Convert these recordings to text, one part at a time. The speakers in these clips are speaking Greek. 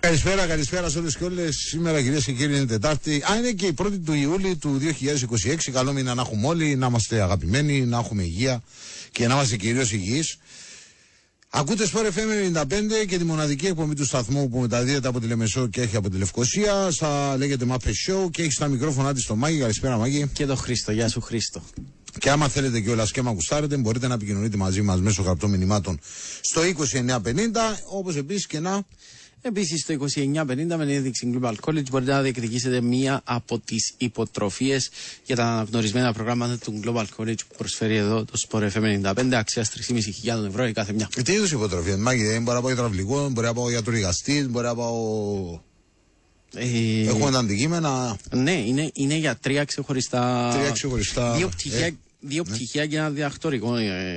Καλησπέρα σε όλες και όλες. Σήμερα, κυρίες και κύριοι, είναι Τετάρτη. Είναι και η 1η του Ιούλη του 2026. Καλό μήνα να έχουμε όλοι, να είμαστε αγαπημένοι, να έχουμε υγεία και να είμαστε κυρίως υγιείς. Ακούτε Sport FM 95 και τη μοναδική εκπομπή του σταθμού που μεταδίδεται από τη Λεμεσό και έχει από τη Λευκοσία. Λέγεται Mappe Show και έχει στα μικρόφωνα της το Μάγη. Καλησπέρα, Μάγη. Και το Χρήστο. Γεια σου, Χρήστο. Και άμα θέλετε κιόλας και άμα γουστάρετε, μπορείτε να επικοινωνείτε μαζί μας μέσω γραπτών μηνυμάτων στο 29950, όπως επίσης και να. Επίσης, στο 2950 με την ένδειξη Global College μπορείτε να διεκδικήσετε μία από τις υποτροφίες για τα αναγνωρισμένα προγράμματα του Global College που προσφέρει εδώ το Sport FM 95, αξίας 3.500 ευρώ η κάθε μια. Τι είδους υποτροφίες, Μάγη? Δεν μπορεί να πάω για τραυλικό, μπορεί να πάω για τουριγαστή, μπορεί να πάω. Έχουμε τα αντικείμενα. Ναι, είναι για τρία ξεχωριστά. Δύο πτυχία και ένα διδακτορικό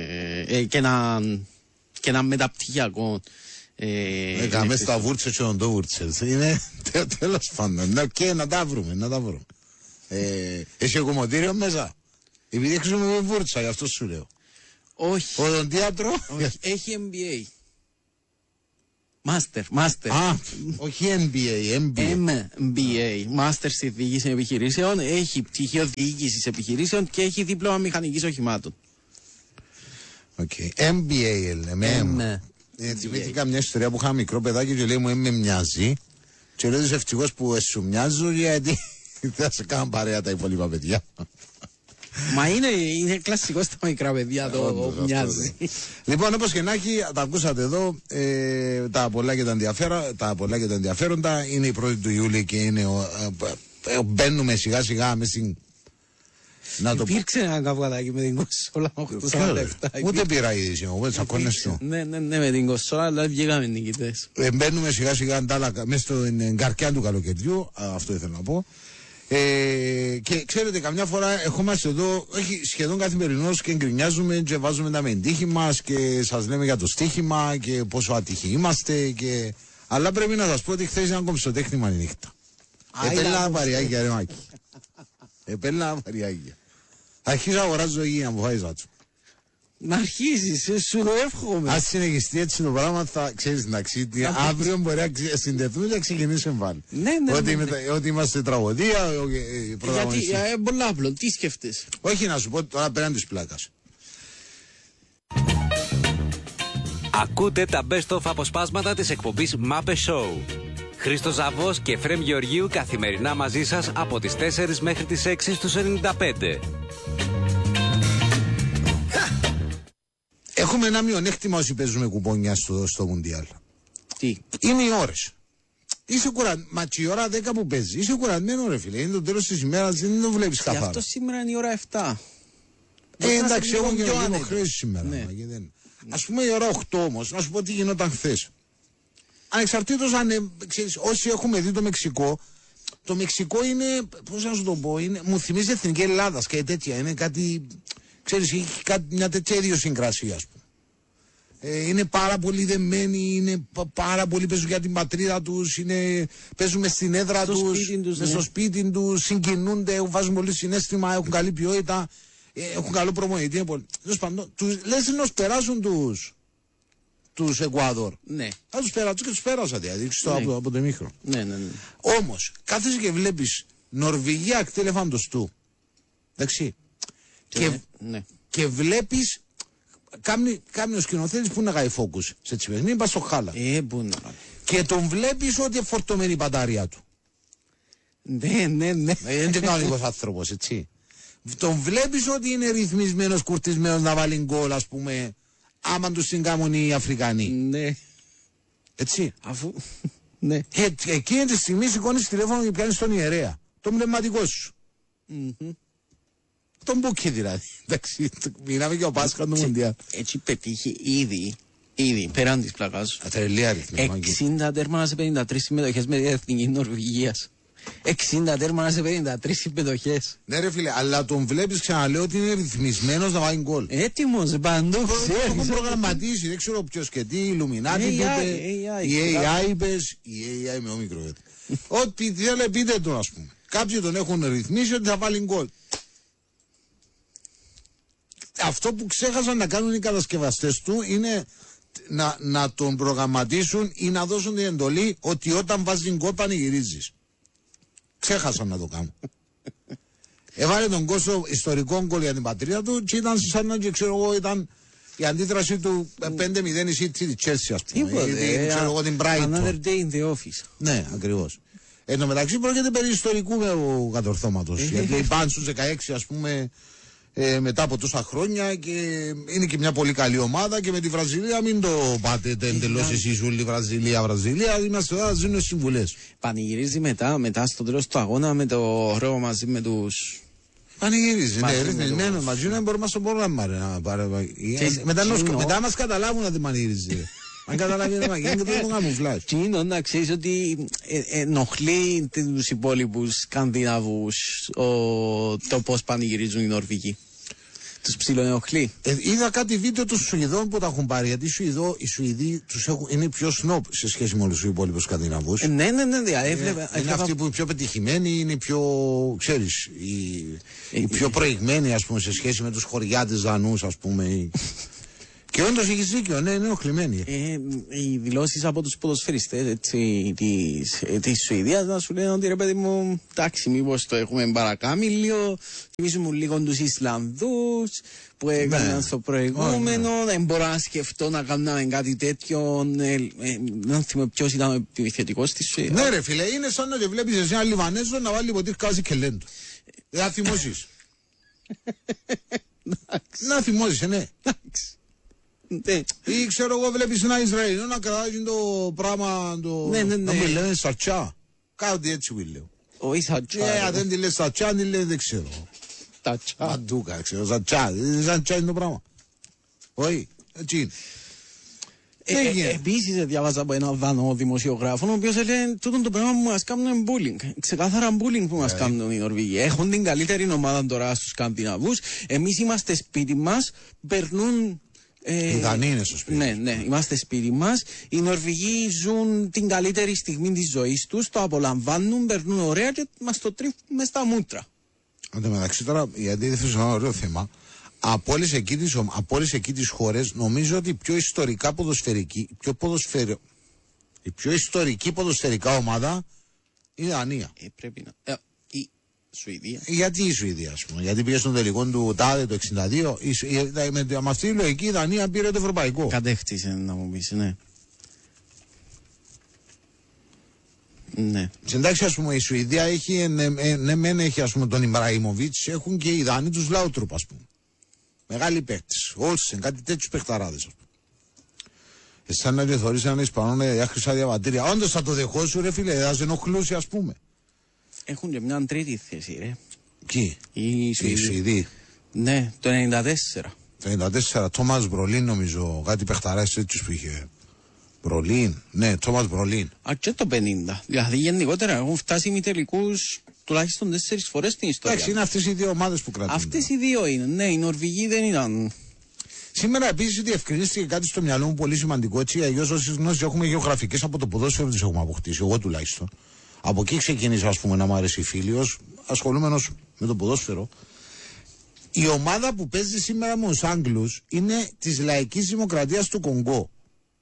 και ένα μεταπτυχιακό. Έκαμε στα βούρτσε και οντό βούρτσε. Είναι τέλος πάντων. Και να τα βρούμε. Έχει κομμωτήριο μέσα. Επειδή έχουμε βούρτσα, γι' αυτό σου λέω. Όχι. Οδοντίατρο. Έχει MBA. Master. Όχι MBA. Master στη διοίκηση επιχειρήσεων. Έχει πτυχίο διοίκησης επιχειρήσεων και έχει δίπλωμα μηχανικής οχημάτων. MBA λέμε. Θυμήθηκα μια ιστορία που είχα μικρό παιδάκι και λέει μου με μοιάζει. Και λέω είσαι ευτυχώς που σου μοιάζω, γιατί θα σε κάνουν παρέα τα υπόλοιπα παιδιά. Μα είναι κλασικό στα μικρά παιδιά το μοιάζει. Λοιπόν, όπως και να έχει, τα ακούσατε εδώ, τα πολλά και τα ενδιαφέροντα. Είναι η 1η του Ιούλη και είναι μπαίνουμε σιγά σιγά μες στην. Υπήρξε ένα καβγαδάκι με την κονσόλα 847. Ούτε πήρα είδηση, εγώ τσακώνες του. Ναι, με την κονσόλα, αλλά βγήκαμε νικητές. Μπαίνουμε σιγά σιγά μέσα στην καρκιά του καλοκαιριού, αυτό ήθελα να πω. Και ξέρετε, καμιά φορά ερχόμαστε εδώ, όχι σχεδόν καθημερινώς, και γκρινιάζουμε και βάζουμε τα με τύχη μας και σας λέμε για το στοίχημα και πόσο άτυχοι είμαστε. Αλλά πρέπει να σας πω ότι χθες ήταν κομψοτέχνημα η νύχτα. Επέλα βαριάκια, ρε Μάκη. Επέλα βαριάκια. Αρχίζω να αγοράζω υγεία, να μου φάεις ράτσο. Να αρχίσεις, σου το εύχομαι. Αν συνεχιστεί έτσι το πράγμα, θα ξέρεις την αξία. Αύριο μπορεί να συνδεθούμε και να ξεκινήσουμε πάλι. Ναι. Ότι είμαστε τραγωδία, γιατί, πολλά απλό, τι σκέφτεσαι? Όχι, να σου πω τώρα πέραν της πλάκας. Ακούτε τα best of αποσπάσματα της εκπομπής Mappe Show. Χρήστος Ζαβός και Φρέμ Γεωργίου καθημερινά μαζί σας από τις 4 μέχρι τις 6 στους 95. Έχουμε ένα μειονέκτημα όσοι παίζουμε κουπόνια στο Μουντιάλ. Τι? Είναι οι ώρες. Είσαι κουρασμένο. Μα και η ώρα 10 που παίζει. Είσαι κουρασμένο, ρε φίλε. Είναι το τέλος της ημέρας, δεν το βλέπεις καθαρά. Γι' αυτό σήμερα είναι η ώρα 7. Εντάξει, έχω και λίγο χρέωση σήμερα. Ναι. Ας πούμε η ώρα 8 όμως, να σου πω τι γινόταν χθες. Ανεξαρτήτως αν ξέρεις, όσοι έχουμε δει το Μεξικό είναι, πώς να σου το πω, μου θυμίζει Εθνική Ελλάδας και τέτοια. Είναι κάτι, ξέρεις, έχει μια τέτοια ιδιοσυγκρασία, ας πούμε. Είναι πάρα πολύ δεμένοι, είναι πάρα πολύ παίζουν για την πατρίδα τους, παίζουν μες στην έδρα στο σπίτι τους, συγκινούνται, βάζουν πολύ συναίσθημα, έχουν καλή ποιότητα, έχουν καλό προπονητή. Λες να τους περάσουν τους Εκουαδόρ. Ναι. Θα τους περάσουν και τους πέρασαν, δηλαδή, από το ημίχρονο. Ναι. Όμως, κάθεσαι και βλέπεις Νορβηγία ακτήλεφαντος του. Εντάξει. Και βλέπεις κάνει ο σκηνοθέτης που είναι γαϊφόκους σε τσιπεχνή, πας στο χάλα. Και τον βλέπεις ότι εφορτωμένη η μπαταρία του. Ναι. Είναι κανονικός άνθρωπος, έτσι. Τον βλέπεις ότι είναι ρυθμισμένος, κουρτισμένος να βάλει γκολ, ας πούμε, άμα τους συγκάμουν οι Αφρικανοί. Ναι. Έτσι. Αφού. Ναι. Εκείνη τη στιγμή σηκώνεις τηλέφωνο και πιάνεις τον ιερέα. Τον πνευματικό σου. Τον Μπούκι δηλαδή. Εντάξει, μιλάμε και ο Πάσχα του Μουντιάλ. Έτσι πετύχει ήδη πέραν της πλακάς. Ατρελία αριθμό. 60 τέρματα σε 53 συμμετοχές με Εθνική Νορβηγίας. 60 τέρματα σε 53 συμμετοχές. Ναι ρε φίλε, αλλά τον βλέπεις, ξαναλέω, ότι είναι ρυθμισμένος να βάλει γκολ. Έτοιμος παντού. Το έχουν προγραμματίσει, δεν ξέρω ποιος και τι, η Illuminati είπε, η AI είπες, η AI με όμικρο. Ό,τι θέλει πείτε τον, ας πούμε. Κάποιοι τον έχουν ρυθμίσει ότι θα βάλει γκολ. Αυτό που ξέχασαν να κάνουν οι κατασκευαστές του είναι να τον προγραμματίσουν ή να δώσουν την εντολή ότι όταν βάζει γκολ πανηγυρίζεις. Ξέχασαν να το κάνουν. Έβαλε τον Κώσο ιστορικό γκολ για την πατρίδα του και ήταν σαν να και ξέρω εγώ ήταν η αντίδραση του 5-0 η City της Chelsea, ας πούμε. Ξέρω εγώ την Brighton. Another day in the office. Ναι, ακριβώς. Εν τω μεταξύ πρόκειται περί ιστορικού κατορθώματος. Γιατί πάνε στους 16, ας πούμε, μετά από τόσα χρόνια και είναι και μια πολύ καλή ομάδα και με τη Βραζιλία μην το πάτε εντελώς εσείς όλοι Βραζιλία, είμαστε εδώ να δίνουν συμβουλές. Πανηγυρίζει μετά στο τέλος του αγώνα με το ρέο μαζί με τους... Πανηγυρίζει, ναι, ρυθμισμένο μαζί να μπορούμε στο πρόγραμμα να πάρε. Μετά μας καταλάβουν να την πανηγυρίζει. Αν καταλάβει να γίνει και το καμουφλάζ. Τι είναι να ξέρεις ότι ενοχλεί τους υπόλοιπους Σκανδιναβούς το πώς πανηγυρίζουν οι Νορβηγοί. Τους ψιλοενοχλεί. Είδα κάτι βίντεο των Σουηδών που τα έχουν πάρει. Γιατί οι Σουηδοί είναι πιο σνόπ σε σχέση με όλους τους υπόλοιπους Σκανδιναβούς. Ναι. Είναι αυτοί που είναι πιο πετυχημένοι, είναι πιο, ξέρεις, οι πιο προηγμένοι, ας πούμε, σε σχέση με τους χωριάτες Δανούς, ας πούμε. Και όντως έχεις δίκιο, ναι, είναι ενοχλημένοι. Οι δηλώσεις από τους ποδοσφαιριστές της Σουηδίας να σου λένε ότι ρε παιδί μου, εντάξει, μήπως το έχουμε παρακάμει λίγο, θυμίζουμε λίγο τους Ισλανδούς που έκαναν στο προηγούμενο, δεν μπορώ να σκεφτώ να κάνουμε κάτι τέτοιο, δεν θυμάμαι ποιος ήταν ο επιθετικός της Σουηδίας. Ναι ρε φίλε, είναι σαν να βλέπεις εσύ ένα Λιβανέζο να βάλει ποτήρ κάζι και λέντο. Να θυμώσεις. Να θυμώσεις, ναι. Ή ξέρω εγώ βλέπεις ένα Ισραηλό να κρατάει το πράγμα να μην λένε σατσά. Κάτι έτσι που λέω. Όχι σατσά. Δεν τη λες σατσά, αν τη λες δεν ξέρω. Σατσά. Μαντούκα ξέρω, σατσά. Σατσά είναι το πράγμα. Όχι, έτσι είναι. Επίσης διάβαζα από έναν Δανό δημοσιογράφο ο οποίος έλεγε τούτο το πράγμα που μας κάνουν bullying. Ξεκάθαρα bullying που μας κάνουν οι Νορβηγοί. Έχουν την καλύτερη ομάδα τώρα στους Σκανδιναβούς. Εμείς είμαστε σπίτι μας, περνούν. Οι Δανείοι είναι στο σπίτι. Ναι, είμαστε σπίτι μας. Οι Νορβηγοί ζουν την καλύτερη στιγμή της ζωής τους, το απολαμβάνουν, περνούν ωραία και μας το τρίβουν μες στα μούτρα. Εν τω μεταξύ τώρα, η αντίθεση είναι ένα ωραίο θέμα. Από όλες εκεί τις χώρες, νομίζω ότι η πιο ιστορικά ποδοσφαιρική, η πιο ιστορική ποδοσφαιρικά ομάδα είναι η Δανία. Πρέπει να. Η Σουηδία. Γιατί η Σουηδία, ας πούμε, γιατί πήγε στον τελικό του ΤΑΔΕ το 62, με αυτή τη λογική η Δανία πήρε το ευρωπαϊκό. Κατέχτησε να μου πεις, ναι. Ναι. Εντάξει, ας πούμε, η Σουηδία έχει, μεν έχει, ας πούμε, τον Ιμπραήμοβιτς, έχουν και οι Δανείοι τους Λάουτρουπ, ας πούμε. Μεγάλοι παίκτες, Όλσεν, κάτι τέτοιους παιχταράδες, ας πούμε. Σαν να διεθωρείς έναν Ισπανό για χρυσά διαβατήρια. Όντως θα το δεχόσου, ρε φίλε, θα σε ενοχλούσε, ας πούμε. Έχουν και μια τρίτη θέση, ρε. Ποιοι? Οι Σουηδοί. Ναι, το 94. Το 94, Τόμας Μπρολίν νομίζω, κάτι παιχταράς τέτοιους που είχε. Μπρολίν, ναι, Τόμας Μπρολίν. Και το 50. Δηλαδή γενικότερα έχουν φτάσει μη τελικούς τουλάχιστον 4 φορές στην ιστορία. Εντάξει, είναι αυτές οι δύο ομάδες που κρατούν. Αυτές οι δύο είναι, ναι, οι Νορβηγοί δεν ήταν. Σήμερα επίσης διευκρινίστηκε κάτι στο μυαλό μου πολύ σημαντικό, έτσι, αλλιώς όσες γνώσεις έχουμε γεωγραφικές από το ποδόσφαιρο τις έχουμε αποκτήσει, εγώ τουλάχιστον. Από εκεί ξεκίνησα, ας πούμε, να μου αρέσει φίλιος, ασχολούμενος με το ποδόσφαιρο. Η ομάδα που παίζει σήμερα με τους Άγγλους είναι της Λαϊκής Δημοκρατίας του Κονγκό.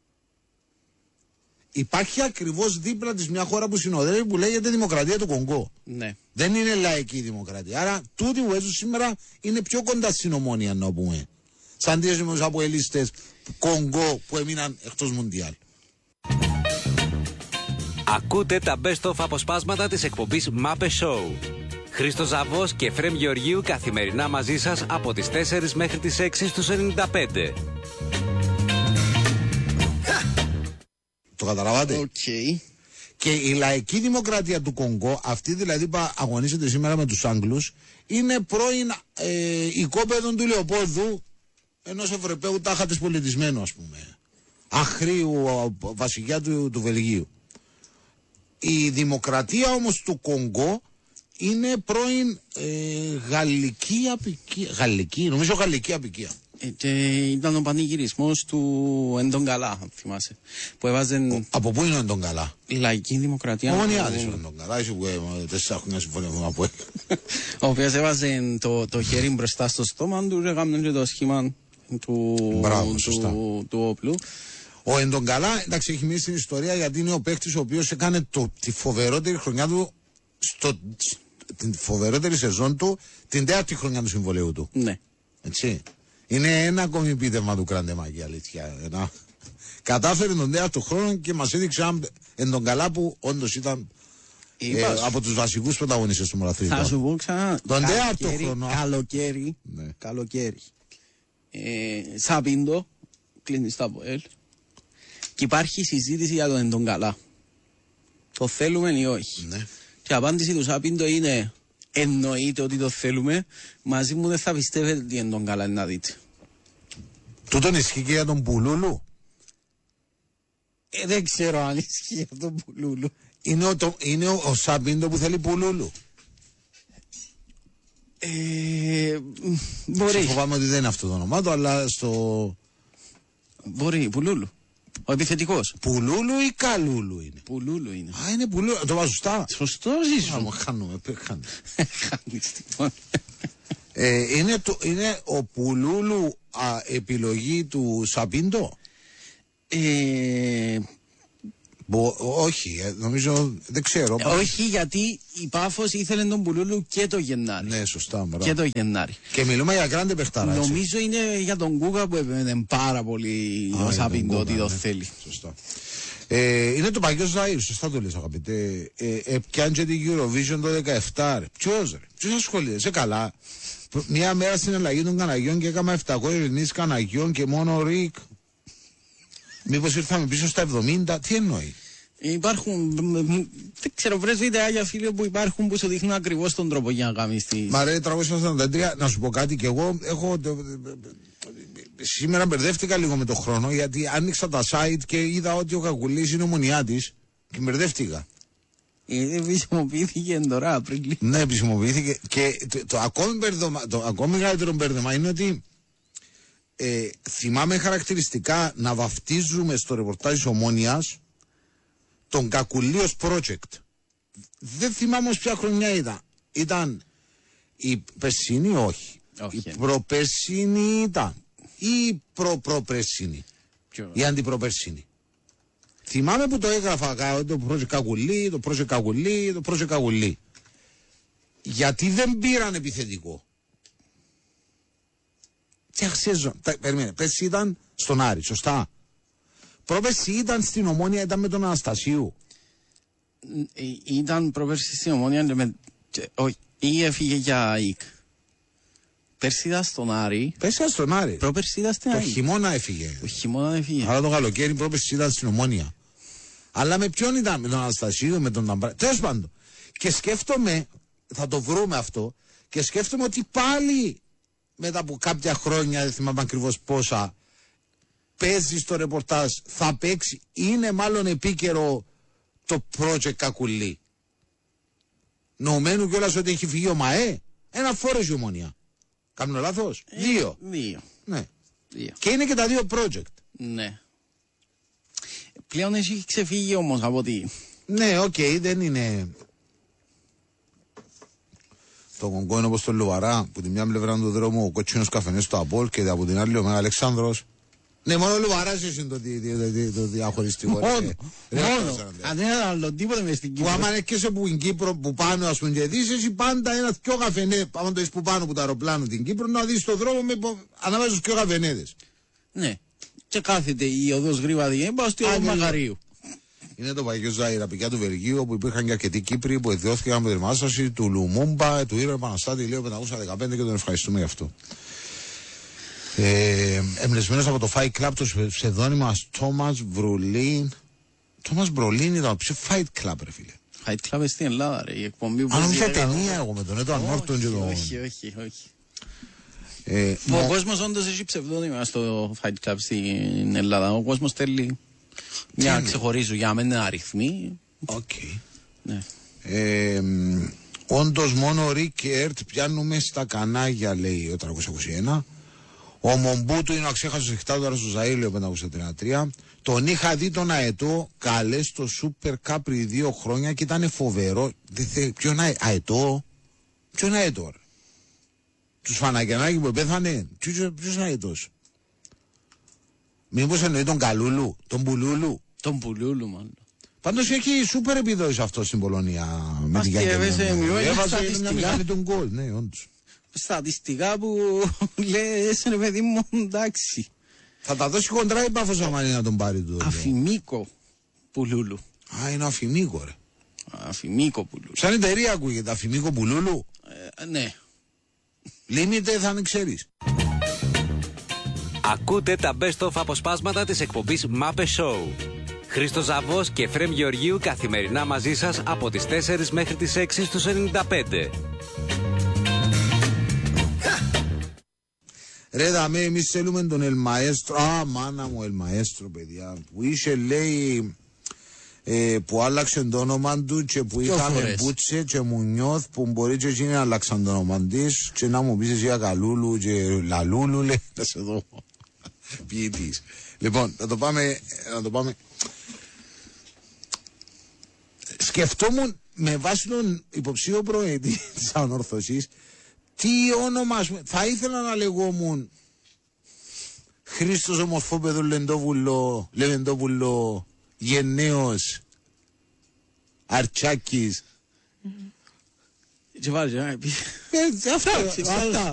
Υπάρχει ακριβώς δίπλα της μια χώρα που συνοδεύει που λέγεται Δημοκρατία του Κονγκό. Ναι. Δεν είναι λαϊκή δημοκρατία. Άρα τούτοι που έζουν σήμερα είναι πιο κοντά στην Ομόνια, να πούμε. Σαν τις αποελίστες Κονγκό που έμειναν εκτός Μουντιάλ. Ακούτε τα best of αποσπάσματα της εκπομπής Μάπε Show. Χρήστος Ζαβός και Εφραίμ Γεωργίου καθημερινά μαζί σας από τις 4 μέχρι τις 6 στους 95. Το καταλαβαίνετε. Okay. Και η Λαϊκή Δημοκρατία του Κονγκό, αυτή δηλαδή που αγωνίζεται σήμερα με τους Άγγλους, είναι πρώην οικόπεδο του Λεοπόδου, ενός Ευρωπαίου τάχατες πολιτισμένου, ας πούμε. Αχρίου βασιλιά του Βελγίου. Η Δημοκρατία όμως του Κονγκό είναι πρώην γαλλική απικία. Και ήταν ο πανηγυρισμός του Εντογκαλά, αν θυμάσαι. Που έβαζε. Από πού είναι ο Εντογκαλά? Η Λαϊκή Δημοκρατία. Ομονιάδης ο Εντογκαλά, είσαι που 4 χρόνια συμφωνία από ο οποίος έβαζε το χέρι μπροστά στο στόμα του και έκαναν και το σχήμα Μπράβο, του όπλου. Ο Εντογκαλά, εντάξει, έχει μείνει στην ιστορία γιατί είναι ο παίκτης ο οποίος έκανε τη φοβερότερη χρονιά του, την φοβερότερη σεζόν του, την 4η χρονιά του συμβολέου του. Ναι. Έτσι. Είναι ένα ακόμη επίτευγμα του Κραντεμάκη, αλήθεια. Κατάφερε τον 4ο χρόνο και μας έδειξε έναν Εντογκαλά που όντως ήταν από τους βασικούς πρωταγωνιστές του Μαραθρίου. Θα σου πω ξανά. Τον 4ο χρόνο. Καλοκαίρι. Σαπίντο, κλείνει στα ΠΟΕΛ. Και υπάρχει συζήτηση για τον Εντογκαλά. Το θέλουμε ή όχι. Ναι. Και η απάντηση του Σαπίντο είναι εννοείται ότι το θέλουμε. Μαζί μου δεν θα πιστεύετε ότι είναι τον καλά να δείτε. Τούτον ισχύει και για τον Πουλούλου. Δεν ξέρω αν ισχύει για τον Πουλούλου. Είναι ο Σαπίντο που θέλει Πουλούλου. Μπορεί. Φοβάμαι ότι δεν είναι αυτό το όνομά του, αλλά στο... Μπορεί, Πουλούλου. Ο επιθετικός. Πουλούλου ή Καλούλου είναι. Πουλούλου είναι. Α, είναι Πουλούλου. Το βάζω σωστά. Σωστός ίσως. Χάνουμε. Χάνεις λοιπόν. Είναι ο Πουλούλου επιλογή του Σαπίντο. Όχι, νομίζω, δεν ξέρω. Όχι, γιατί η Πάφος ήθελε τον Πουλούλου και το Γενάρη. Ναι, σωστά, μπράβο. Και το Γενάρη. Και μιλούμε για γκράντε παιχτάρα. Νομίζω είναι για τον Κούκα που έπαιρνε πάρα πολύ ο Σαπίντο ότι το θέλει. Σωστά. Είναι το Παγιός Ζαΐρ, σωστά το λες αγαπητέ. Πιάνε και την Eurovision το 17. Ποιος ασχολείται, σε καλά. Μια μέρα στην αλλαγή των Καναγιών και έκανα 700 Ελληνείς Καναγιών και μόνο Ρικ. Μήπως ήρθαμε πίσω στα 70, τι εννοεί. Υπάρχουν, δεν ξέρω, βρες βιντεάκια φίλοι που υπάρχουν που σου δείχνουν ακριβώς τον τρόπο για να κάνεις τη... Μα ρε 343, να σου πω κάτι και εγώ έχω... Σήμερα μπερδεύτηκα λίγο με το χρόνο γιατί άνοιξα τα site και είδα ότι ο Κακουλής είναι ομονιάτης και μπερδεύτηκα. Επισημοποιήθηκε τώρα πριν λίγο. Ναι, επισημοποιήθηκε και το ακόμη μεγαλύτερο μπέρδεμα είναι ότι θυμάμαι χαρακτηριστικά να βαφτίζουμε στο ρεπορτάζ της Ομόνοιας τον Κακουλή ως project. Δεν θυμάμαι ως ποια χρονιά ήταν. Ήταν η περσίνη, όχι. Η προπερσίνη ήταν. Ή προπροπερσίνη. Η αντιπροπερσίνη. Θυμάμαι που το έγραφα το project Κακουλή, το project Κακουλή, το project Κακουλή. Γιατί δεν πήραν επιθετικό. Περίμενε, πέρσι ήταν στον Άρη, σωστά. Πρόπερσι ήταν στην Ομόνια, ήταν με τον Αναστασίου. Ήταν πρόπερσι στην Ομόνια ή έφυγε για ΑΕΚ. Πέρσι ήταν στον Άρη. Πέρσι ήταν στον Άρη. Πρόπερσι ήταν στην ΑΕΚ. Το χειμώνα έφυγε. Το χειμώνα έφυγε. Αλλά το καλοκαίρι πρόπερσι ήταν στην Ομόνια. Αλλά με ποιον ήταν, με τον Αναστασίου, με τον Ταμπρά. Τέλος πάντων. Και σκέφτομαι, θα το βρούμε αυτό, και σκέφτομαι ότι πάλι μετά από κάποια χρόνια, δεν θυμάμαι ακριβώς πόσα, παίζει στο ρεπορτάζ, θα παίξει, είναι μάλλον επίκαιρο το project Κακουλή. Νοουμένου κιόλας ότι έχει φύγει ο ΜΑΕ, ένα φόρος η Ομονία. Κάνω λάθος? Δύο. Ναι. Δύο. Και είναι και τα δύο project. Ναι. Πλέον έχει ξεφύγει όμως από τι. Ναι, οκ, δεν είναι... Το κονκό είναι όπως το Λουβαρά, που τη μια πλευρά του δρόμου ο κότσινος καφενές στο Απόλ και από την άλλη ο Μέγα Αλεξάνδρος. Ναι, μόνο ο Λουβαράς είναι το διαχωριστικό. Μόνο. Αν δεν άλλο τίποτα μες στην Κύπρο. Που άμα έρχεσαι που την Κύπρο που πάνω ας πούμε και δεις εσύ πάντα ένα δυο καφενέ, άμα το είσαι που πάνω που το αεροπλάνο την Κύπρο, να δεις το δρόμο ανάμεσα στους δυο καφενέδες. Ναι. Και κάθεται η οδός Γρήβαδη έμπα στο Μαγαρίου. Είναι το Παγιό Ζαΐρ, απικιά του Βελγίου, όπου υπήρχαν και αρκετοί Κύπροι που εκδιώθηκαν με δερμάσταση του Λουμούμπα, του Ήρωα Επαναστάτη Ηλίου 515 και τον ευχαριστούμε γι' αυτό. Εμπνευσμένος από το Fight Club, το ψευδόνυμο μας Τόμας Βρουλίν. Τόμας Μπρολίν ήταν το Fight Club, ρε φίλε. Fight Club στην Ελλάδα, ρε. Η εκπομπή που. Αν είχε ταινία εγώ με τον Έντο Νόρτον και τον. Όχι. Ο κόσμος όντως έχει ψευδόνυμα στο Fight Club στην Ελλάδα. Ο κόσμος θέλει. Για ξεχωρίζω, για μένα είναι αριθμοί. Οκ. Ναι. Όντως μόνο ο Ρικ και Ερτ πιάνουμε στα κανάγια, λέει ο 321. Ο Μομπούτου είναι ο αξέχαστος δικτάτορας του Ζαΐρ, λέει ο 533. Τον είχα δει τον Αετό καλέ στο Super Cup πριν 2 χρόνια και ήταν φοβερό. Ποιον Αετό? Ποιον Αετό? Τους Φανακιανάκη που πέθανε. Ποιος είναι Αετός? Μήπως εννοεί τον Καλούλου, τον Πουλούλου. Τον Πουλούλου, μάλλον. Πάντως έχει σούπερ επιδόσεις αυτό στην Πολωνία. Με την έβαζε μια μηχανή τον γκολ, ναι, όντως. Στατιστικά που λες, ρε παιδί μου, εντάξει. Θα τα δώσει κοντρά η Πάφος άμα είναι να τον πάρει του. Αφημίκο Πουλούλου. Α, είναι Αφημίκο, ρε. Αφημίκο Πουλούλου. Σαν εταιρεία ακούγεται, Αφημίκο Πουλούλου. Ναι. Λίμιτε θα μην ξέρεις. Ακούτε τα best of αποσπάσματα της εκπομπής Μάπε Show. Χρήστος Ζαβός και Εφραίμ Γεωργίου καθημερινά μαζί σας από τις 4 μέχρι τις 6 στους 95. Ρε δαμέ, εμείς θέλουμε τον Ελμαέστρο. Α, μάνα μου, Ελμαέστρο, παιδιά. Που είχε, λέει, που άλλαξε το όνομα του και που είχαμε Μπούτσε και Μουνιώθ, που μπορεί και εκείνοι να αλλάξαν το όνομα της και να μου πεις εσύ για Καλούλου και Λαλούλου, λέει, να σε δω ποιητής. Λοιπόν, να το πάμε. Σκεφτόμουν με βάση τον υποψήφιο προεδρή της Ανόρθωσης τι όνομα, θα ήθελα να λεγόμουν Χρήστος Ομορφόπεδο Λεβεντόπουλο Γενναίος Αρτσάκης. Και βάλει, Αυτά.